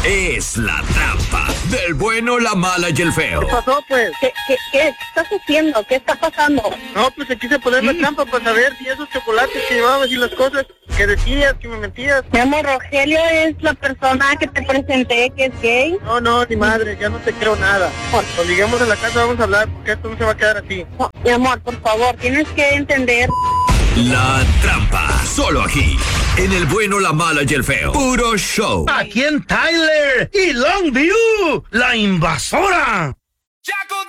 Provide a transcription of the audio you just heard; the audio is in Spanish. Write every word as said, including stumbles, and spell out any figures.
es La Trampa, del bueno, la mala y el feo. ¿Qué pasó, pues? ¿Qué, qué, qué estás haciendo? ¿Qué está pasando? No, pues se quise poner la trampa para saber si esos chocolates que llevabas y las cosas que decías, que me mentías. Mi amor, Rogelio es la persona que te presenté que es gay. No, no, ni madre, ya no te creo nada. Cuando lleguemos a la casa vamos a hablar, porque esto no se va a quedar así. No, mi amor, por favor, tienes que entender. La Trampa, solo aquí, en el bueno, la mala y el feo. Puro show. Aquí en Tyler y Longview, la invasora.